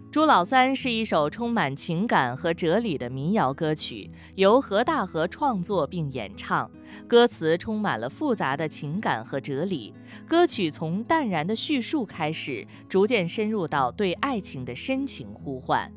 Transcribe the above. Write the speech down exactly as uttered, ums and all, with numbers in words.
《朱老三》是一首充满情感和哲理的民谣歌曲，由何大河创作并演唱。歌词充满了复杂的情感和哲理。歌曲从淡然的叙述开始，逐渐深入到对爱情的深情呼唤。